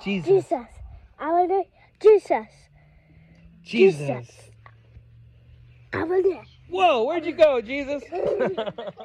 Jesus. Jesus. I want to Jesus. Jesus. I want to. Whoa, where'd you go, Jesus?